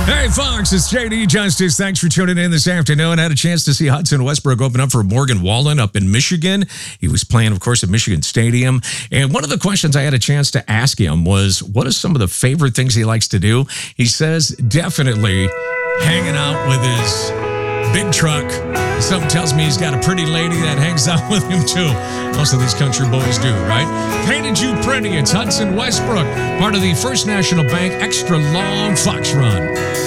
Hey, Fox, it's JD Justice. Thanks for tuning in this afternoon. I had a chance to see Hudson Westbrook open up for Morgan Wallen up in Michigan. He was playing, of course, at Michigan Stadium. And one of the questions I had a chance to ask him was, what are some of the favorite things he likes to do? He says, definitely hanging out with his big truck. Something tells me he's got a pretty lady that hangs out with him, too. Most of these country boys do, right? Painted you pretty. It's Hudson Westbrook, part of the First National Bank Extra Long Fox Run.